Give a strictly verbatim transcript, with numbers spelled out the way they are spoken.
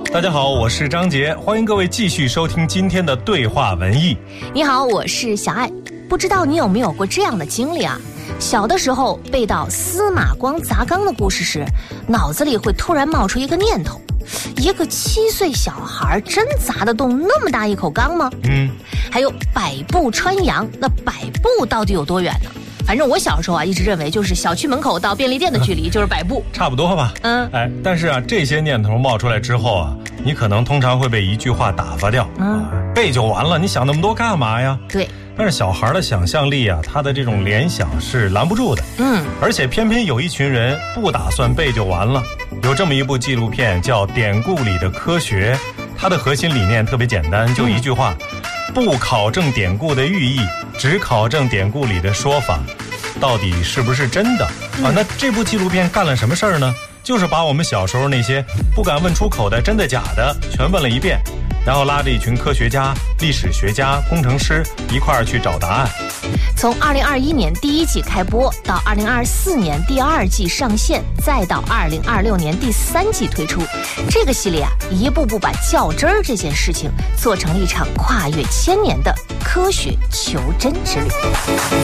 大家好，我是张杰，欢迎各位继续收听今天的对话文艺。 你好，我是小爱。不知道你有没有过这样的经历啊？小的时候背到司马光砸缸的故事时，脑子里会突然冒出一个念头：一个七岁小孩真砸得动那么大一口缸吗？嗯。还有百步穿杨，那百步到底有多远呢？反正我小时候啊，一直认为就是小区门口到便利店的距离就是百步， 差不多吧。嗯，哎，但是啊，这些念头冒出来之后啊，你可能通常会被一句话打发掉。嗯，啊、背就完了，你想那么多干嘛呀？ 对。 但是小孩的想象力啊，他的这种联想是拦不住的。嗯，而且偏偏有一群人不打算背就完了。有这么一部纪录片叫《典故里的科学》，它的核心理念特别简单，就一句话：嗯、不考证典故的寓意，只考证典故里的说法，到底是不是真的、嗯、啊？那这部纪录片干了什么事儿呢？就是把我们小时候那些不敢问出口的真的假的全问了一遍，然后拉着一群科学家、历史学家、工程师一块儿去找答案。 从二零二一年第一季开播到二零二四年第二季上线，再到二零二六年第三季推出，这个系列啊，一步步把较真儿这件事情做成了一场跨越千年的科学求真之旅。